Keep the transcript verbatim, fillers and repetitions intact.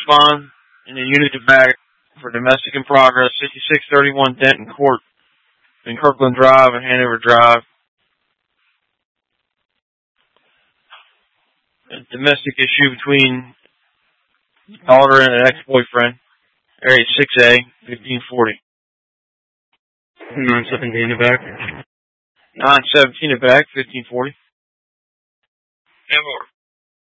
respond in the unit to back for domestic in progress, fifty-six thirty-one Denton Court in Kirkland Drive and Hanover Drive. A domestic issue between daughter and an ex-boyfriend. Area six A, fifteen forty. nine seventeen to back. nine seventeen to back, fifteen forty. And more.